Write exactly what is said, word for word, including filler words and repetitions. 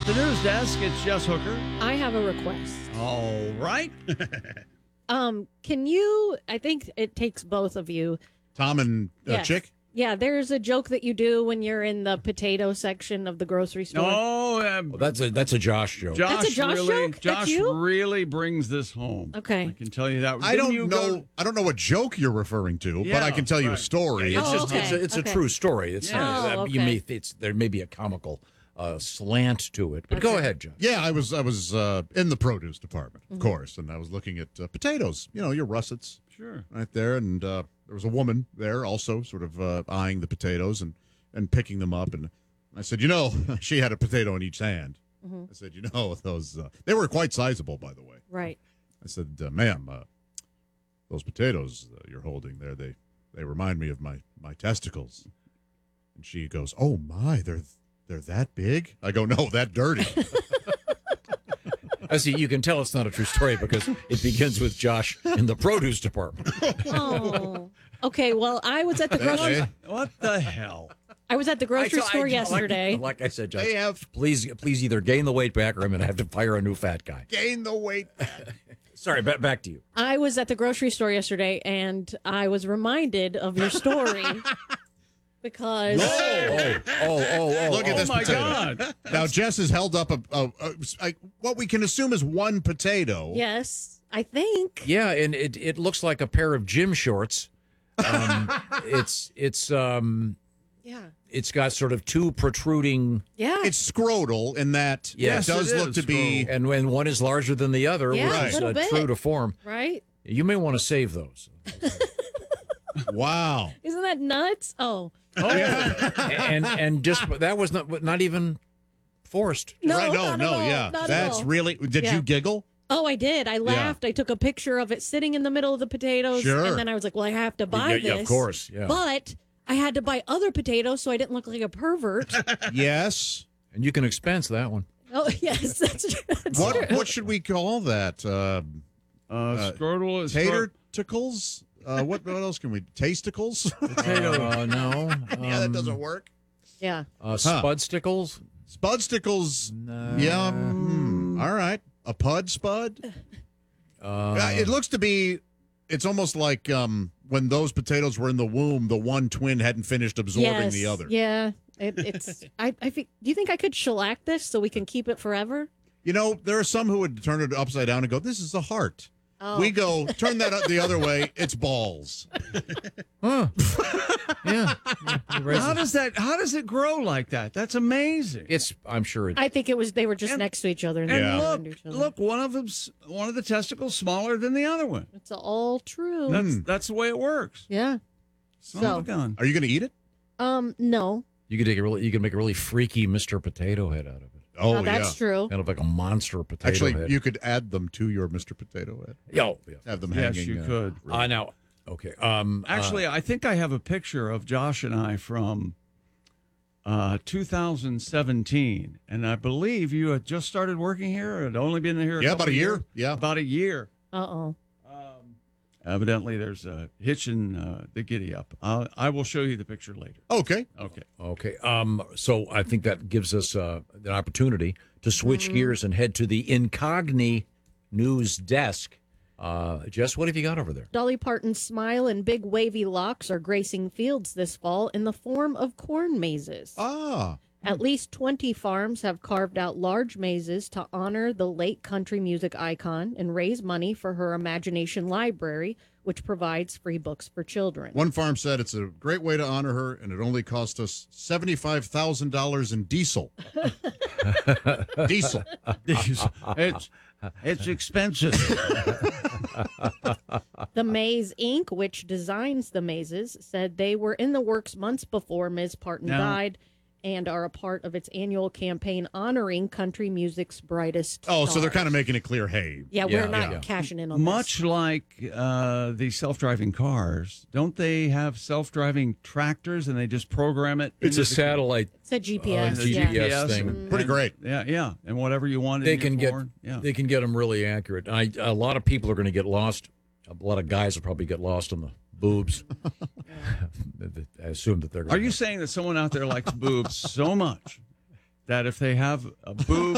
the news desk, it's Jess Hooker. I have a request. All right. Um, can you? I think it takes both of you. Tom and uh, Yes. Chick? Yeah, there's a joke that you do when you're in the potato section of the grocery store. No, uh, Well, that's a that's a Josh joke. Josh That's a Josh really, joke? That's Josh you? really brings this home. Okay. I can tell you that. I Didn't don't you know. go- I don't know what joke you're referring to, Yeah, but I can tell you a right. story. It's Oh, just it's, okay, a, it's okay. a true story. It's Yeah. uh, Oh, you okay. may it's there may be a comical uh, slant to it, but go Okay. ahead, Josh. Yeah, I was I was uh, in the produce department, of Mm-hmm. course, and I was looking at uh, potatoes. You know, your russets Sure. right there, and uh, there was a woman there also, sort of uh, eyeing the potatoes and and picking them up. And I said, you know, she had a potato in each hand. Mm-hmm. I said, you know, those uh, they were quite sizable, by the way. Right. I said, uh, ma'am, uh, those potatoes uh, you're holding there, they they remind me of my my testicles. And she goes, oh my, they're they're that big? I go, no, that dirty. I see. You can tell it's not a true story because it begins with Josh in the produce department. Oh. Okay. Well, I was at the grocery. Hey, What the hell? I was at the grocery I- I- store like- yesterday. Like, I said, Josh, They have- please please either gain the weight back or I'm going to have to fire a new fat guy. Gain the weight. Sorry, back back to you. I was at the grocery store yesterday, and I was reminded of your story because Oh, oh, oh, oh! Look at oh. this Oh my potato. God. Now, Jess has held up a, a, a, a what we can assume is one potato. yes, I think. Yeah, and it, it looks like a pair of gym shorts. Um, it's it's um Yeah. it's got sort of two protruding, Yeah. It's scrotal in that Yes, it does it look is to be. scrotal. and when one is larger than the other, Yeah, which a is little uh, bit. true to form. right. You may want to save those. Wow. Isn't that nuts? Oh. and and just that was not not even forced. No, right? No, not no, at all. yeah. Not at That's all. really. Did Yeah. you giggle? Oh, I did. I laughed. I took a picture of it sitting in the middle of the potatoes. Sure. And then I was like, well, I have to buy Yeah, this. yeah, of course, yeah. But I had to buy other potatoes so I didn't look like a pervert. Yes. And you can expense that one. Oh, yes. That's true. That's What true. what should we call that? Uh, Uh, scrotal is tater tickles? Uh, what what else can we? Tasticles? Uh, no. yeah, that Um, doesn't work. Yeah. Uh, Spudsticles? Spudsticles. No. Yeah. hmm, All right. A pud spud. Uh, Uh, it looks to be. It's almost like um, when those potatoes were in the womb, the one twin hadn't finished absorbing Yes. the other. Yeah. It, it's. I. I think. Do you think I could shellac this so we can keep it forever? You know, there are some who would turn it upside down and go, "This is a heart." Oh. We go, turn that up the other way. It's balls. huh. yeah. How does that? How does it grow like that? That's amazing. It's, I'm sure it, I think it was. They were just And- next to each other. And, And they Yeah. were look, under each other. look, one of them's one of the testicles smaller than the other one. It's all true. That's that's the way it works. yeah. Son So- of a gun. Are you going to eat it? Um. No. you could take a really, you could make a really freaky Mister Potato Head out of it. Oh, Oh, that's yeah. true. Kind of like a monster potato Actually, head. you could add them to your Mister Potato Head. Yo, yeah. Have them Yes, hanging. you uh, could. Uh, now, okay. Um, Actually, I think I have a picture of Josh and I from uh, two thousand seventeen, and I believe you had just started working here. Had only been here. Yeah, couple about a of year. years? Yeah. about a year. Uh oh. Evidently, there's a hitch in uh, the giddy up. Uh, I will show you the picture later. Okay. Okay. okay. Um, so I think that gives us uh, an opportunity to switch gears and head to the Incogni news desk. Uh, Jess, what have you got over there? Dolly Parton's smile and big wavy locks are gracing fields this fall in the form of corn mazes. Ah. At least twenty farms have carved out large mazes to honor the late country music icon and raise money for her Imagination Library, which provides free books for children. One farm said it's a great way to honor her, and it only cost us seventy-five thousand dollars in diesel. Diesel. it's it's expensive. The Maze Incorporated, which designs the mazes, said they were in the works months before Miz Parton Now- died and are a part of its annual campaign honoring country music's brightest Oh, so they're stars. kind of making it clear, hey. Yeah, Yeah, we're not yeah. cashing in on Much this. like uh, the self-driving cars, don't they have self-driving tractors and they just program it? It's into a the- satellite. It's a G P Uh, S. G yeah. P S thing. and- Pretty and- great. Yeah, yeah, and whatever you want. They in can your get Ford, yeah. they can get them really accurate. I, a lot of people are going to get lost. A lot of guys will probably get lost in the boobs. I assume that they're. Gonna Are you saying that someone out there likes boobs so much that if they have a boob